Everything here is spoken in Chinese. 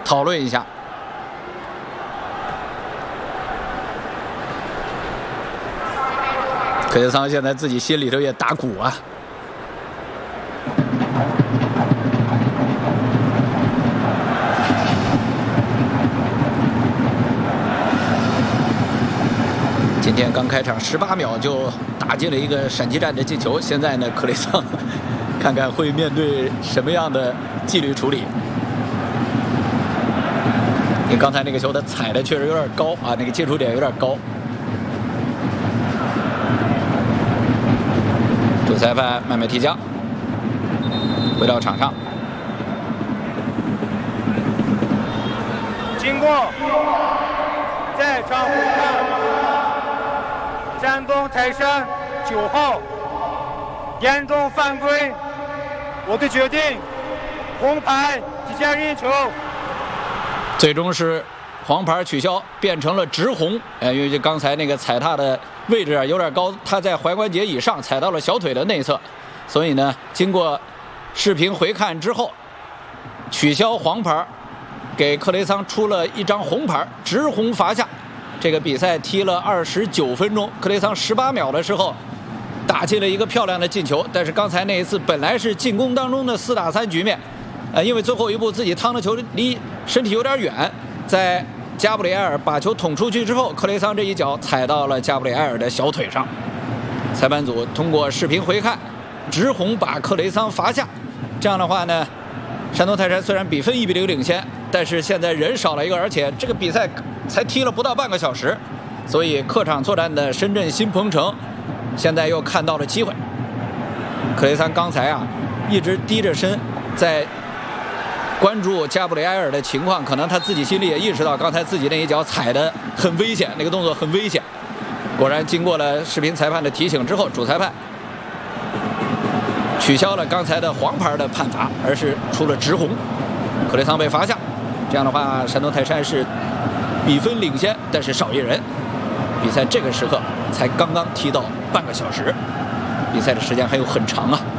讨论一下。克雷桑现在自己心里头也打鼓啊。今天刚开场18秒就打进了一个闪击战的进球，现在呢，克雷桑看看会面对什么样的纪律处理。因为刚才那个球他踩的确实有点高啊，那个接触点有点高。主裁判慢慢提将，回到场上。 经过在场红牌，山东泰山9号严重犯规，我的决定，红牌提前任意球。 最终是黄牌取消，变成了直红。因为刚才那个踩踏的位置啊有点高，他在踝关节以上踩到了小腿的内侧，所以呢，经过视频回看之后，取消黄牌，给克雷桑出了一张红牌，直红罚下。这个比赛踢了29分钟，克雷桑18秒的时候打进了一个漂亮的进球，但是刚才那一次本来是进攻当中的4打3局面。因为最后一步自己趟的球离身体有点远，在加布里埃尔把球捅出去之后，克雷桑这一脚踩到了加布里埃尔的小腿上。裁判组通过视频回看，直红把克雷桑罚下。这样的话呢，山东泰山虽然比分1比0领先，但是现在人少了一个，而且这个比赛才踢了不到半个小时，所以客场作战的深圳新鹏城现在又看到了机会。克雷桑刚才啊一直低着身在关注加布里埃尔的情况，可能他自己心里也意识到刚才自己那一脚踩的很危险，那个动作很危险。果然经过了视频裁判的提醒之后，主裁判取消了刚才的黄牌的判罚，而是出了直红，克雷桑被罚下。这样的话，山东泰山是比分领先，但是少一人。比赛这个时刻才刚刚踢到半个小时，比赛的时间还有很长啊。